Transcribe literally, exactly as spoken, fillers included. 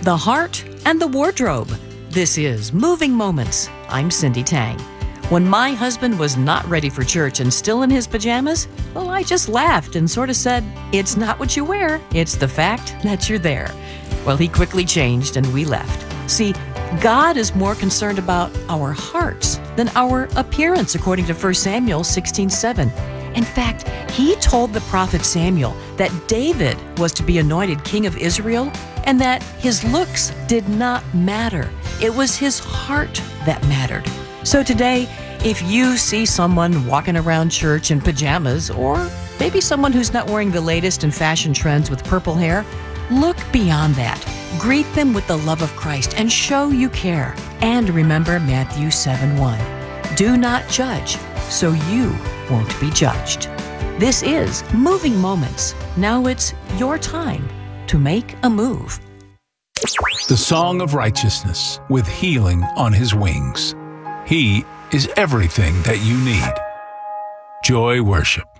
the heart, and the wardrobe. This is Moving Moments. I'm Cindy Tang. When my husband was not ready for church and still in his pajamas, well, I just laughed and sort of said, "It's not what you wear, it's the fact that you're there." Well, he quickly changed and we left. See, God is more concerned about our hearts than our appearance, according to First Samuel sixteen seven. In fact, he told the prophet Samuel that David was to be anointed king of Israel and that his looks did not matter. It was his heart that mattered. So today, if you see someone walking around church in pajamas, or maybe someone who's not wearing the latest in fashion trends with purple hair, look beyond that. Greet them with the love of Christ and show you care. And remember Matthew seven one. Do not judge, so you won't be judged. This is Moving Moments. Now it's your time to make a move. The Song of Righteousness, with healing on his wings. He is everything that you need. Joy Worship.